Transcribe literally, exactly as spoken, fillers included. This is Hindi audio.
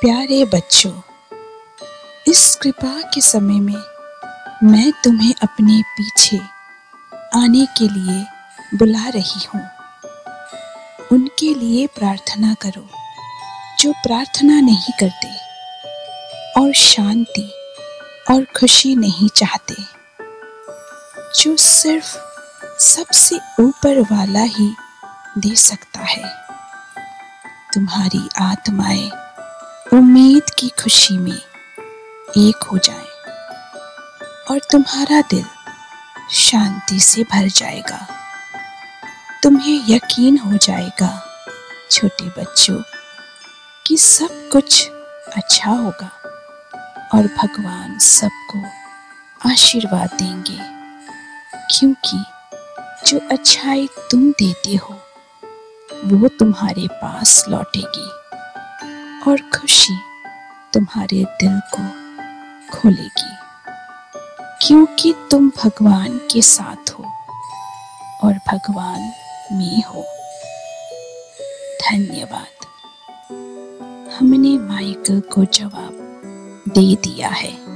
प्यारे बच्चों, इस कृपा के समय में मैं तुम्हें अपने पीछे आने के लिए बुला रही हूँ। उनके लिए प्रार्थना करो जो प्रार्थना नहीं करते और शांति और खुशी नहीं चाहते, जो सिर्फ सबसे ऊपर वाला ही दे सकता है। तुम्हारी आत्माएं उम्मीद की खुशी में एक हो जाएं और तुम्हारा दिल शांति से भर जाएगा। तुम्हें यकीन हो जाएगा छोटे बच्चों कि सब कुछ अच्छा होगा और भगवान सबको आशीर्वाद देंगे, क्योंकि जो अच्छाई तुम देते हो वो तुम्हारे पास लौटेगी और खुशी तुम्हारे दिल को खोलेगी, क्योंकि तुम भगवान के साथ हो और भगवान में हो। धन्यवाद। हमने माइकल को जवाब दे दिया है।